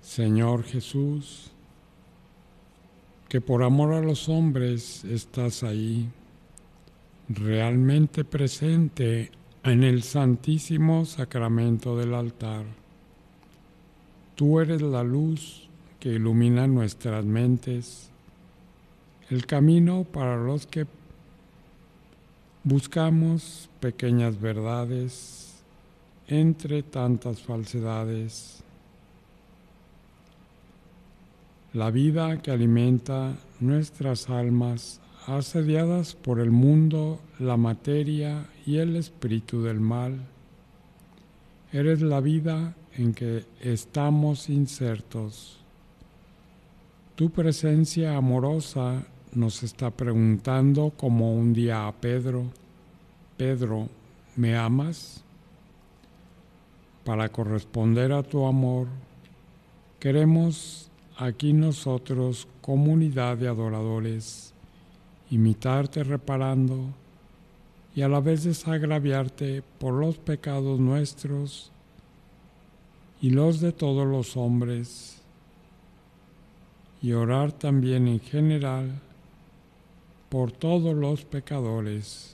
Señor Jesús, que por amor a los hombres estás ahí, realmente presente en el Santísimo Sacramento del altar. Tú eres la luz que ilumina nuestras mentes, el camino para los que buscamos pequeñas verdades entre tantas falsedades. La vida que alimenta nuestras almas asediadas por el mundo, la materia y el espíritu del mal. Eres la vida en que estamos insertos. Tu presencia amorosa nos está preguntando como un día a Pedro: Pedro, ¿me amas? Para corresponder a tu amor, queremos aquí nosotros, comunidad de adoradores, imitarte reparando y a la vez desagraviarte por los pecados nuestros y los de todos los hombres, y orar también en general por todos los pecadores.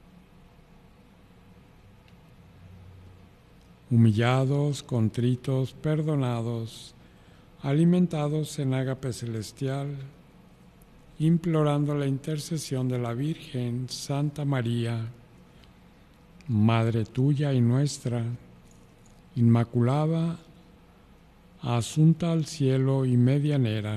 Humillados, contritos, perdonados, alimentados en ágape celestial, implorando la intercesión de la Virgen Santa María, Madre tuya y nuestra, Inmaculada, asunta al cielo y medianera,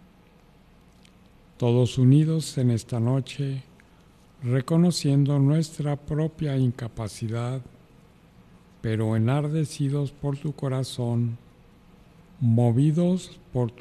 todos unidos en esta noche, reconociendo nuestra propia incapacidad, pero enardecidos por tu corazón, movidos por